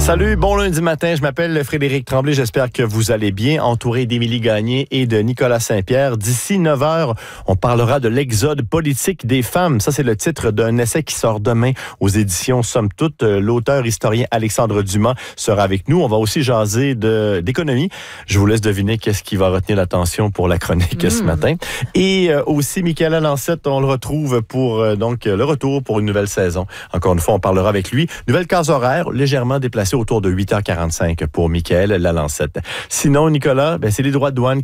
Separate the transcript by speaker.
Speaker 1: Salut, bon lundi matin. Je m'appelle Frédéric Tremblay. J'espère que vous allez bien, entouré d'Émilie Gagné et de Nicolas Saint-Pierre. D'ici 9 heures, on parlera de l'exode politique des femmes. Ça, c'est le titre d'un essai qui sort demain aux éditions Somme Toute. L'auteur historien Alexandre Dumas sera avec nous. On va aussi jaser d'économie. Je vous laisse deviner qu'est-ce qui va retenir l'attention pour la chronique ce matin. Et aussi, Michaela Lancette, on le retrouve pour donc le retour pour une nouvelle saison. Encore une fois, on parlera avec lui. Nouvelle case horaire, légèrement déplacée autour de 8h45 pour Michael Lalancette. Sinon, Nicolas, c'est les droits de douane